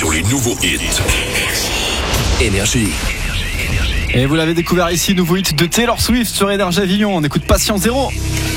sur les nouveaux hits. Énergie. Et vous l'avez découvert ici, nouveau hit de Taylor Swift sur Énergie Avignon. On écoute Patient Zéro.